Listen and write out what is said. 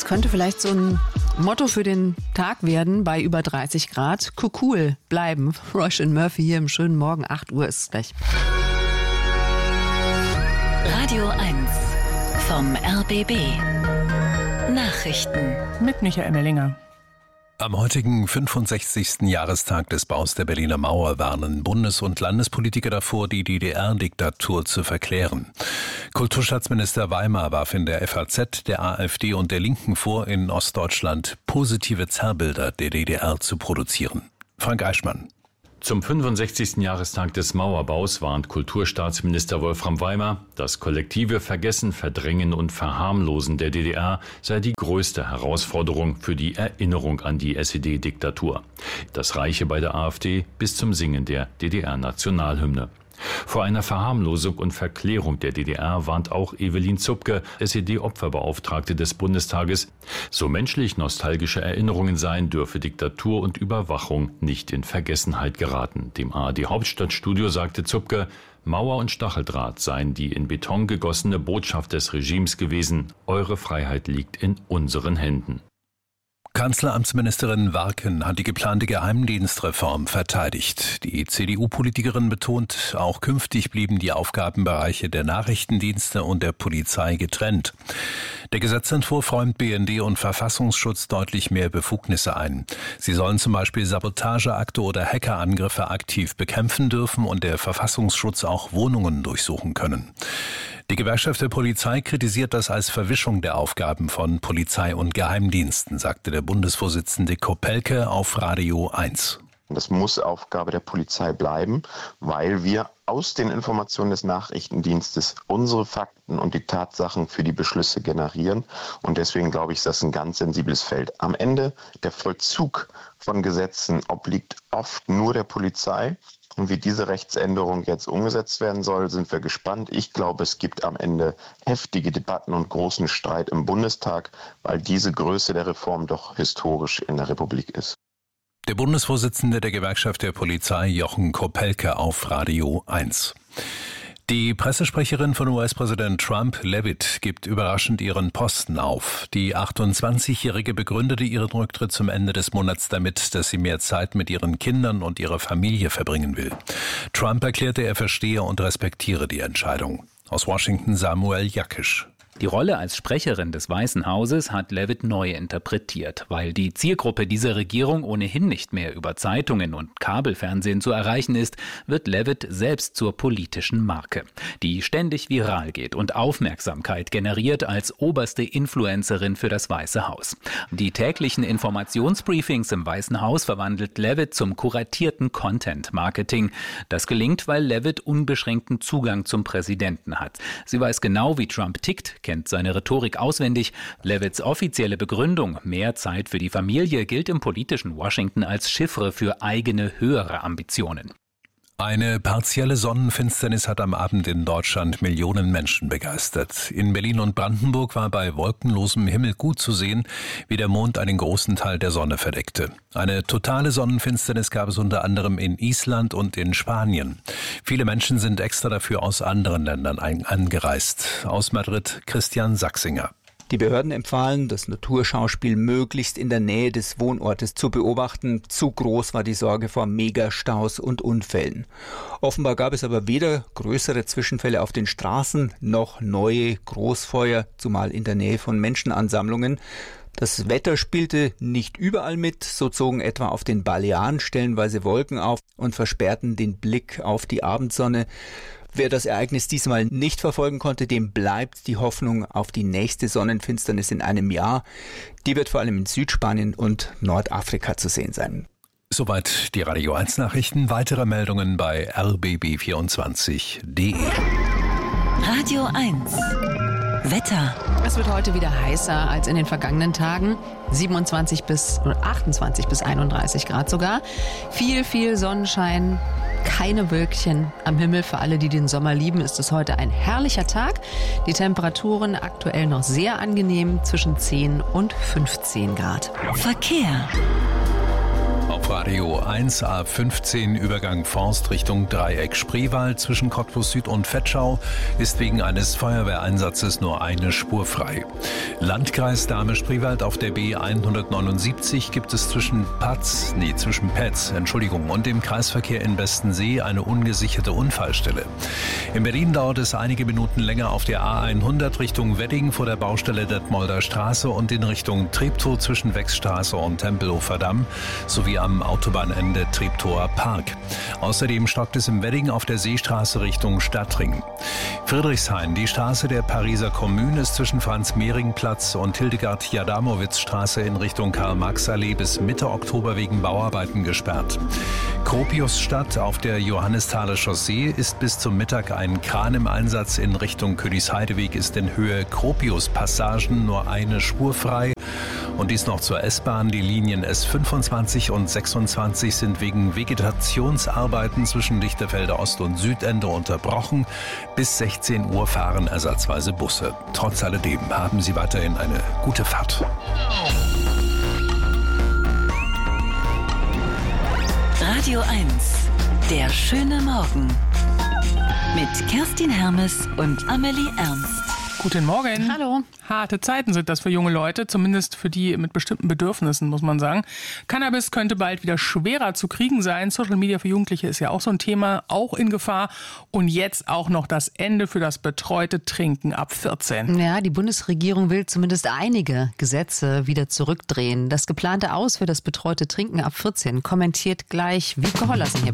könnte vielleicht so ein Motto für den Tag werden bei über 30 Grad. Cool bleiben. Roisin Murphy hier im schönen Morgen. 8 Uhr ist es gleich. Radio 1 vom RBB. Nachrichten mit Michael Mellinger. Am heutigen 65. Jahrestag des Baus der Berliner Mauer warnen Bundes- und Landespolitiker davor, die DDR-Diktatur zu verklären. Kulturstaatsminister Weimar warf in der FAZ der AfD und der Linken vor, in Ostdeutschland positive Zerrbilder der DDR zu produzieren. Frank Eichmann. Zum 65. Jahrestag des Mauerbaus warnt Kulturstaatsminister Wolfram Weimar, das kollektive Vergessen, Verdrängen und Verharmlosen der DDR sei die größte Herausforderung für die Erinnerung an die SED-Diktatur. Das reiche bei der AfD bis zum Singen der DDR-Nationalhymne. Vor einer Verharmlosung und Verklärung der DDR warnt auch Evelyn Zupke, SED-Opferbeauftragte des Bundestages. So menschlich nostalgische Erinnerungen seien, dürfe Diktatur und Überwachung nicht in Vergessenheit geraten. Dem ARD-Hauptstadtstudio sagte Zupke, Mauer und Stacheldraht seien die in Beton gegossene Botschaft des Regimes gewesen. Eure Freiheit liegt in unseren Händen. Kanzleramtsministerin Warken hat die geplante Geheimdienstreform verteidigt. Die CDU-Politikerin betont, auch künftig blieben die Aufgabenbereiche der Nachrichtendienste und der Polizei getrennt. Der Gesetzentwurf räumt BND und Verfassungsschutz deutlich mehr Befugnisse ein. Sie sollen zum Beispiel Sabotageakte oder Hackerangriffe aktiv bekämpfen dürfen und der Verfassungsschutz auch Wohnungen durchsuchen können. Die Gewerkschaft der Polizei kritisiert das als Verwischung der Aufgaben von Polizei und Geheimdiensten, sagte der Bundesvorsitzende Kopelke auf Radio 1. Das muss Aufgabe der Polizei bleiben, weil wir aus den Informationen des Nachrichtendienstes unsere Fakten und die Tatsachen für die Beschlüsse generieren. Und deswegen glaube ich, ist das ein ganz sensibles Feld. Am Ende, der Vollzug von Gesetzen obliegt oft nur der Polizei. Und wie diese Rechtsänderung jetzt umgesetzt werden soll, sind wir gespannt. Ich glaube, es gibt am Ende heftige Debatten und großen Streit im Bundestag, weil diese Größe der Reform doch historisch in der Republik ist. Der Bundesvorsitzende der Gewerkschaft der Polizei, Jochen Kopelke, auf Radio 1. Die Pressesprecherin von US-Präsident Trump, Leavitt, gibt überraschend ihren Posten auf. Die 28-Jährige begründete ihren Rücktritt zum Ende des Monats damit, dass sie mehr Zeit mit ihren Kindern und ihrer Familie verbringen will. Trump erklärte, er verstehe und respektiere die Entscheidung. Aus Washington Samuel Jakisch. Die Rolle als Sprecherin des Weißen Hauses hat Leavitt neu interpretiert. Weil die Zielgruppe dieser Regierung ohnehin nicht mehr über Zeitungen und Kabelfernsehen zu erreichen ist, wird Leavitt selbst zur politischen Marke, die ständig viral geht und Aufmerksamkeit generiert als oberste Influencerin für das Weiße Haus. Die täglichen Informationsbriefings im Weißen Haus verwandelt Leavitt zum kuratierten Content-Marketing. Das gelingt, weil Leavitt unbeschränkten Zugang zum Präsidenten hat. Sie weiß genau, wie Trump tickt, kennt seine Rhetorik auswendig. Leavitts offizielle Begründung, mehr Zeit für die Familie, gilt im politischen Washington als Chiffre für eigene höhere Ambitionen. Eine partielle Sonnenfinsternis hat am Abend in Deutschland Millionen Menschen begeistert. In Berlin und Brandenburg war bei wolkenlosem Himmel gut zu sehen, wie der Mond einen großen Teil der Sonne verdeckte. Eine totale Sonnenfinsternis gab es unter anderem in Island und in Spanien. Viele Menschen sind extra dafür aus anderen Ländern angereist. Aus Madrid Christian Sachsinger. Die Behörden empfahlen, das Naturschauspiel möglichst in der Nähe des Wohnortes zu beobachten. Zu groß war die Sorge vor Megastaus und Unfällen. Offenbar gab es aber weder größere Zwischenfälle auf den Straßen noch neue Großfeuer, zumal in der Nähe von Menschenansammlungen. Das Wetter spielte nicht überall mit, so zogen etwa auf den Balearen stellenweise Wolken auf und versperrten den Blick auf die Abendsonne. Wer das Ereignis diesmal nicht verfolgen konnte, dem bleibt die Hoffnung auf die nächste Sonnenfinsternis in einem Jahr. Die wird vor allem in Südspanien und Nordafrika zu sehen sein. Soweit die Radio 1 Nachrichten. Weitere Meldungen bei rbb24.de. Radio 1 Wetter. Es wird heute wieder heißer als in den vergangenen Tagen. 28 bis 31 Grad sogar. Viel Sonnenschein. Keine Wölkchen am Himmel. Für alle, die den Sommer lieben, ist es heute ein herrlicher Tag. Die Temperaturen aktuell noch sehr angenehm, zwischen 10 und 15 Grad. Verkehr. Auf auf Radio 1 A15 Übergang Forst Richtung Dreieck Spreewald zwischen Cottbus Süd und Vetschau ist wegen eines Feuerwehreinsatzes nur eine Spur frei. Landkreis Dahme-Spreewald auf der B179 gibt es zwischen Petz und dem Kreisverkehr in Bestensee eine ungesicherte Unfallstelle. In Berlin dauert es einige Minuten länger auf der A100 Richtung Wedding vor der Baustelle Detmolder Straße und in Richtung Treptow zwischen Wechstraße und Tempelhofer Damm sowie am Autobahnende Treptower Park. Außerdem stockt es im Wedding auf der Seestraße Richtung Stadtring. Friedrichshain, die Straße der Pariser Kommune, ist zwischen Franz-Mehring-Platz und Hildegard-Jadamowitz-Straße in Richtung Karl-Marx-Allee bis Mitte Oktober wegen Bauarbeiten gesperrt. Kropiusstadt auf der Johannisthaler Chaussee ist bis zum Mittag ein Kran im Einsatz. In Richtung Königsheideweg ist in Höhe Kropius-Passagen nur eine Spur frei. Und dies noch zur S-Bahn. Die Linien S25 und 26 sind wegen Vegetationsarbeiten zwischen Lichterfelde Ost- und Südende unterbrochen. Bis 16 Uhr fahren ersatzweise Busse. Trotz alledem haben Sie weiterhin eine gute Fahrt. Radio 1, der schöne Morgen. Mit Kerstin Hermes und Amelie Ernst. Guten Morgen. Hallo. Harte Zeiten sind das für junge Leute, zumindest für die mit bestimmten Bedürfnissen, muss man sagen. Cannabis könnte bald wieder schwerer zu kriegen sein. Social Media für Jugendliche ist ja auch so ein Thema, auch in Gefahr. Und jetzt auch noch das Ende für das betreute Trinken ab 14. Ja, die Bundesregierung will zumindest einige Gesetze wieder zurückdrehen. Das geplante Aus für das betreute Trinken ab 14 kommentiert gleich Wiebke Hollersen hier.